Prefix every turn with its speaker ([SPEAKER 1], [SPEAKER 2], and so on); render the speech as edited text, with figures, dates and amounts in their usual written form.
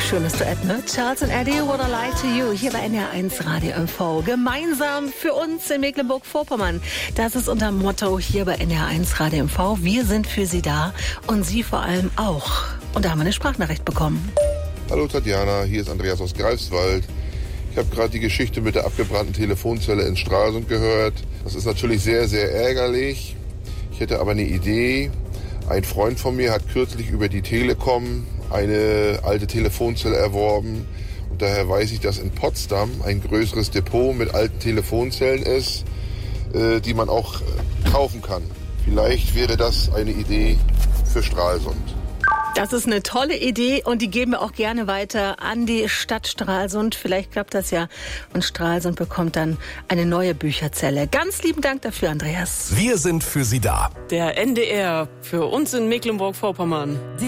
[SPEAKER 1] Schönes Duett, ne? Charles und Eddie, What I Lie to You, hier bei NR1 Radio MV. Gemeinsam für uns in Mecklenburg-Vorpommern. Das ist unser Motto hier bei NR1 Radio MV. Wir sind für Sie da und Sie vor allem auch. Und da haben wir eine Sprachnachricht bekommen.
[SPEAKER 2] Hallo Tatjana, hier ist Andreas aus Greifswald. Ich habe gerade die Geschichte mit der abgebrannten Telefonzelle in Stralsund gehört. Das ist natürlich sehr, sehr ärgerlich. Ich hätte aber eine Idee. Ein Freund von mir hat kürzlich über die Telekom eine alte Telefonzelle erworben. Und daher weiß ich, dass in Potsdam ein größeres Depot mit alten Telefonzellen ist, die man auch kaufen kann. Vielleicht wäre das eine Idee für Stralsund.
[SPEAKER 1] Das ist eine tolle Idee und die geben wir auch gerne weiter an die Stadt Stralsund. Vielleicht klappt das ja und Stralsund bekommt dann eine neue Bücherzelle. Ganz lieben Dank dafür, Andreas.
[SPEAKER 3] Wir sind für Sie da.
[SPEAKER 4] Der NDR für uns in Mecklenburg-Vorpommern.